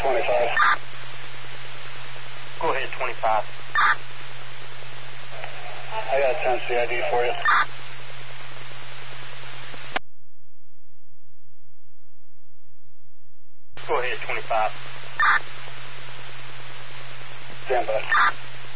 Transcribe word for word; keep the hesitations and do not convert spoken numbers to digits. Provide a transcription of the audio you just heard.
twenty-five. Go ahead, twenty-five. I got ten C I D for you. Go ahead, twenty-five. Stand by.